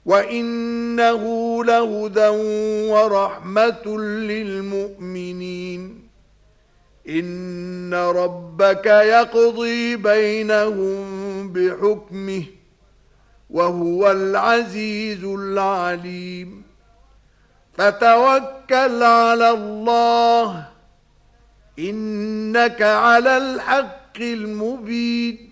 وإنه لهدى ورحمة للمؤمنين إن ربك يقضي بينهم بحكمه وهو العزيز العليم فتوكل على الله إنك على الحق المبين